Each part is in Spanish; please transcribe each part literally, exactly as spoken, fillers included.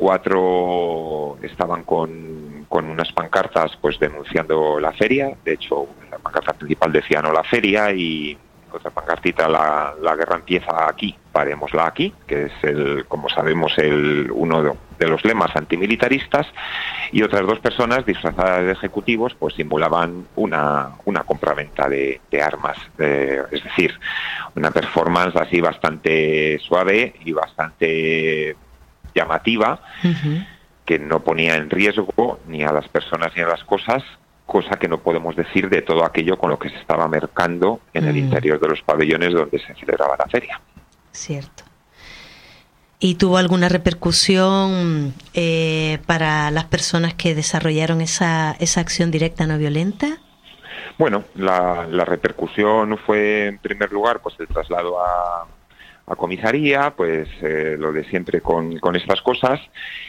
cuatro estaban con, con unas pancartas pues denunciando la feria. De hecho, la pancarta principal decía no la feria, y otra pancartita, la, la guerra empieza aquí, parémosla aquí, que es, el, como sabemos, el uno de, de los lemas antimilitaristas. Y otras dos personas disfrazadas de ejecutivos pues simulaban una, una compraventa de, de armas, eh, es decir, una performance así bastante suave y bastante llamativa, uh-huh. que no ponía en riesgo ni a las personas ni a las cosas, cosa que no podemos decir de todo aquello con lo que se estaba mercando en uh-huh. el interior de los pabellones donde se celebraba la feria. Cierto. ¿Y tuvo alguna repercusión eh, para las personas que desarrollaron esa, esa acción directa no violenta? Bueno, la, la repercusión fue, en primer lugar, pues el traslado a, a comisaría, pues eh, lo de siempre con, con estas cosas,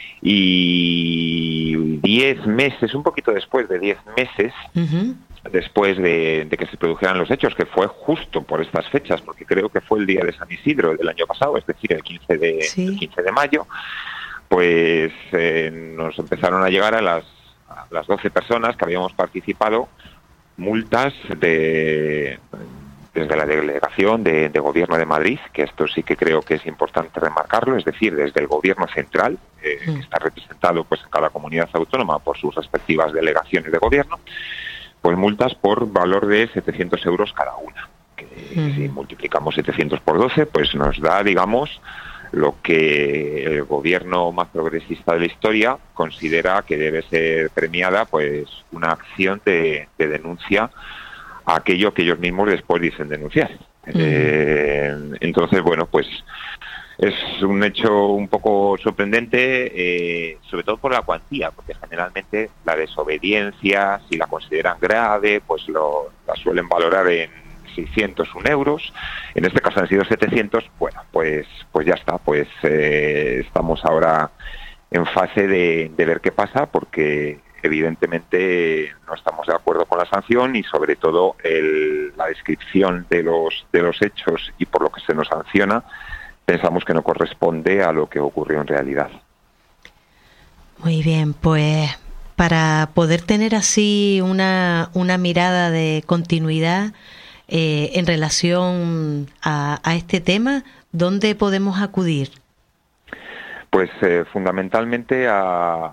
y diez meses, un poquito después de diez meses, uh-huh. después de, de que se produjeran los hechos, que fue justo por estas fechas, porque creo que fue el día de San Isidro del año pasado, es decir, el quince de, sí. el quince de mayo, pues eh, nos empezaron a llegar a las, a las doce personas que habíamos participado multas de desde la delegación de, de Gobierno de Madrid, que esto sí que creo que es importante remarcarlo, es decir, desde el Gobierno central, eh, mm. que está representado pues en cada comunidad autónoma por sus respectivas delegaciones de gobierno, pues multas por valor de setecientos euros cada una, que mm. si multiplicamos setecientos por doce, pues nos da, digamos, lo que el gobierno más progresista de la historia considera que debe ser premiada, pues una acción de, de denuncia a aquello que ellos mismos después dicen denunciar. Uh-huh. Eh, entonces, bueno, pues es un hecho un poco sorprendente, eh, sobre todo por la cuantía, porque generalmente la desobediencia, si la consideran grave, pues lo, la suelen valorar en seiscientos un euros. En este caso han sido setecientos. Bueno, pues pues ya está, pues eh, estamos ahora en fase de, de ver qué pasa, porque evidentemente no estamos de acuerdo con la sanción y sobre todo el, la descripción de los de los hechos y por lo que se nos sanciona pensamos que no corresponde a lo que ocurrió en realidad. Muy bien, pues para poder tener así una, una mirada de continuidad eh, en relación a, a este tema, ¿dónde podemos acudir? Pues eh, fundamentalmente a,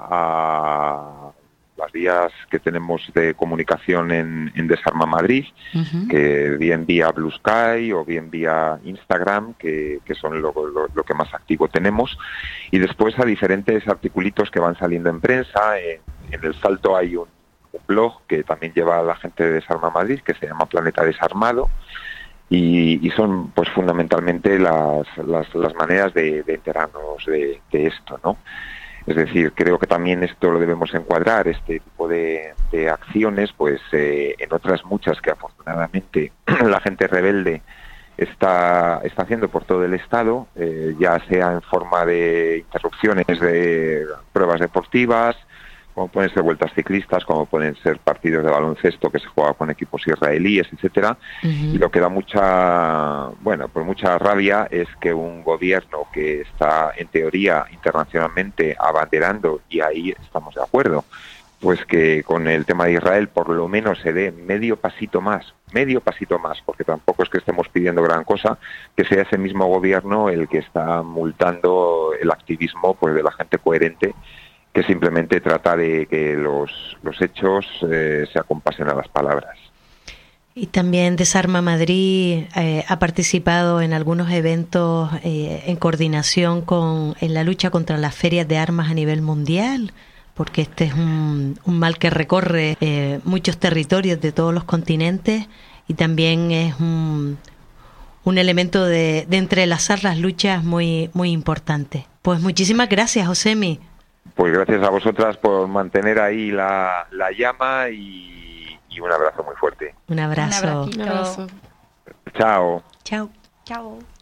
a las vías que tenemos de comunicación en, en Desarma Madrid, uh-huh. que bien vía Blue Sky o bien vía Instagram, que, que son lo, lo, lo que más activo tenemos, y después a diferentes articulitos que van saliendo en prensa. En, en El Salto hay un, un blog que también lleva a la gente de Desarma Madrid, que se llama Planeta Desarmado, y, y son pues fundamentalmente las, las, las maneras de, de enterarnos de, de esto, ¿no? Es decir, creo que también esto lo debemos encuadrar, este tipo de, de acciones, pues eh, en otras muchas que afortunadamente la gente rebelde está, está haciendo por todo el Estado, eh, ya sea en forma de interrupciones de pruebas deportivas, como pueden ser vueltas ciclistas, como pueden ser partidos de baloncesto que se juega con equipos israelíes, etcétera. Uh-huh. Y lo que da mucha, bueno, pues mucha rabia es que un gobierno que está en teoría internacionalmente abanderando, y ahí estamos de acuerdo, pues que con el tema de Israel por lo menos se dé medio pasito más, medio pasito más, porque tampoco es que estemos pidiendo gran cosa, que sea ese mismo gobierno el que está multando el activismo pues de la gente coherente, que simplemente trata de que los, los hechos eh, se acompasen a las palabras. Y también Desarma Madrid eh, ha participado en algunos eventos eh, en coordinación con en la lucha contra las ferias de armas a nivel mundial, porque este es un, un mal que recorre eh, muchos territorios de todos los continentes, y también es un, un elemento de, de entrelazar las luchas muy, muy importante. Pues muchísimas gracias, Josemi. Pues gracias a vosotras por mantener ahí la, la llama, y, y un abrazo muy fuerte. Un abrazo. Un abrazo. Chao. Chao. Chao.